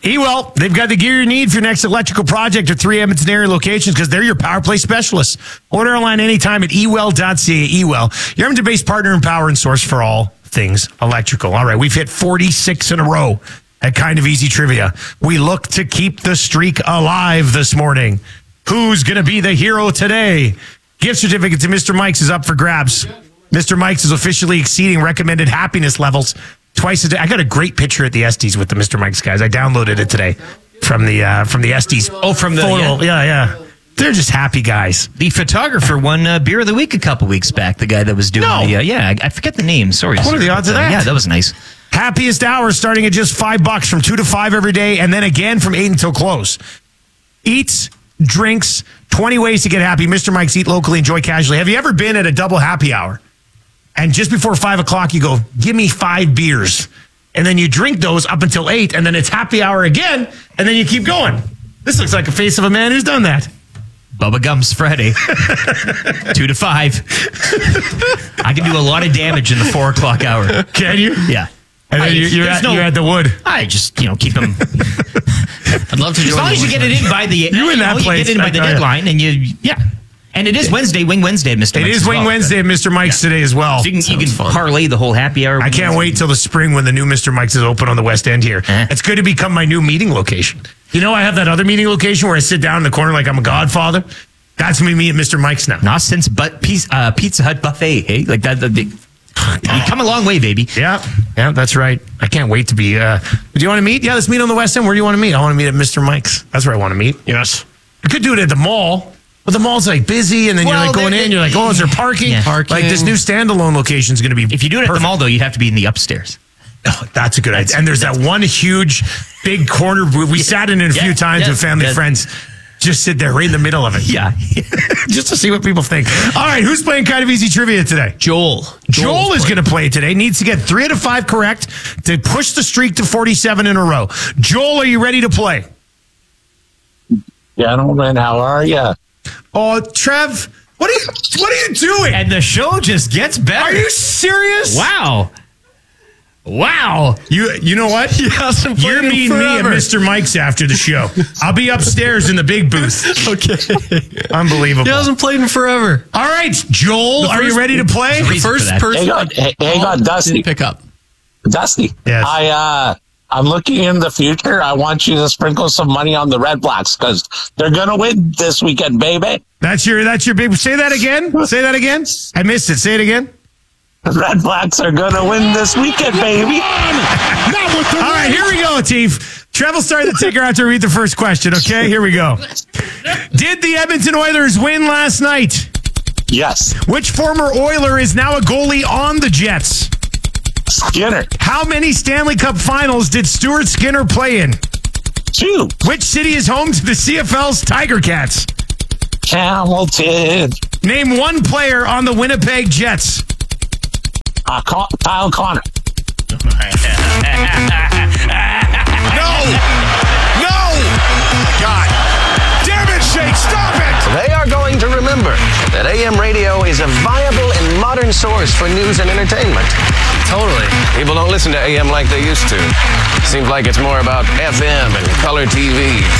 Ewell, they've got the gear you need for your next electrical project at 3 Edmonton area locations because they're your power play specialists. Order online anytime at ewell.ca. Ewell, your Edmonton-based partner in power and source for all things electrical. All right, we've hit 46 in a row at Kind of Easy Trivia. We look to keep the streak alive this morning. Who's going to be the hero today? Gift certificate to Mr. Mike's is up for grabs. Mr. Mike's is officially exceeding recommended happiness levels twice a day. I got a great picture at the Estes with the Mr. Mike's guys. I downloaded it today from the Estes. Oh, from the photo. Yeah. They're just happy guys. The photographer won Beer of the Week a couple weeks back. The guy that was doing I forget the name. Sorry. What are the odds of that? Yeah, that was nice. Happiest hour starting at just $5 from 2 to 5 every day, and then again from 8 until close. Eats, drinks, 20 ways to get happy. Mr. Mike's, eat locally, enjoy casually. Have you ever been at a double happy hour? And just before 5 o'clock, you go, give me 5 beers. And then you drink those up until 8, and then it's happy hour again, and then you keep going. This looks like a face of a man who's done that. Bubba Gumps Friday, 2 to 5. I can do a lot of damage in the 4 o'clock hour. Can you? Yeah. And then you're at the wood. I just, keep them. I'd love to join. As long as you get it in by the you get it in by the deadline, and and it is Wednesday, Wing Wednesday, Mr. It is Wing Wednesday at Mr. Mike's today as well. So you can parlay the whole happy hour. I can't wait till the spring when the new Mr. Mike's is open on the West End here. It's going to become my new meeting location. You know, I have that other meeting location where I sit down in the corner like I'm a godfather. That's me at Mr. Mike's now. Not since Pizza Hut buffet, hey? Like that. You come a long way, baby. Yeah, that's right. I can't wait to be. Do you want to meet? Yeah, let's meet on the West End. Where do you want to meet? I want to meet at Mr. Mike's. That's where I want to meet. Yes. You could do it at the mall. But the mall's like busy, and then you're like going in, you're like, oh, is there parking? Yeah. Like this new standalone location is going to be. If you do it at the mall, though, you have to be in the upstairs. Oh, that's a good idea. And there's that one huge, big corner. We sat in it a few times with family friends. Just sit there right in the middle of it. Yeah. Just to see what people think. All right, who's playing Kind of Easy Trivia today? Joel is going to play today. Needs to get 3 out of 5 correct to push the streak to 47 in a row. Joel, are you ready to play? Gentlemen, how are you? Oh, Trev, what are you doing? And the show just gets better. Are you serious? Wow. You know what? You're meeting me at Mr. Mike's after the show. I'll be upstairs in the big booth. Okay. Unbelievable. He hasn't played in forever. All right, Joel, are you ready to play? The first person. Hang on, Dusty. Pick up. Dusty. Yes. I'm looking in the future. I want you to sprinkle some money on the Red Blacks because they're going to win this weekend, baby. That's your big. Say that again. Say that again. I missed it. Say it again. The Red Blacks are going to win this weekend, baby. All right, here we go, Chief. Trevor'll start the ticker after we read the first question, okay? Here we go. Did the Edmonton Oilers win last night? Yes. Which former Oiler is now a goalie on the Jets? Skinner. How many Stanley Cup finals did Stuart Skinner play in? 2. Which city is home to the CFL's Tiger Cats? Hamilton. Name one player on the Winnipeg Jets. Kyle Connor. No! God. Damn it, Shake, stop it! They are going to remember that AM radio is a viable and modern source for news and entertainment. Totally. People don't listen to AM like they used to. Seems like it's more about FM and color TV.